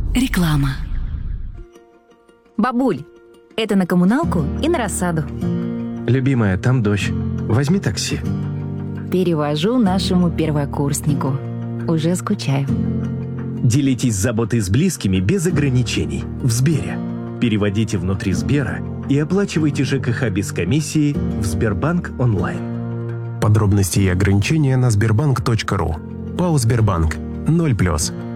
Реклама. Бабуль, это на коммуналку и на рассаду. Любимая, там дождь. Возьми такси. Перевожу нашему первокурснику. Уже скучаю. Делитесь заботой с близкими без ограничений в Сбере. Переводите внутри Сбера и оплачивайте ЖКХ без комиссии в Сбербанк онлайн. Подробности и ограничения на sberbank.ru. ПАО «Сбербанк». 0+.